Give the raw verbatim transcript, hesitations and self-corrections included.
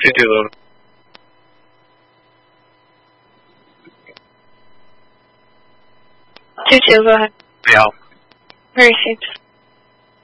two two. Two two, go ahead. Yeah. Received.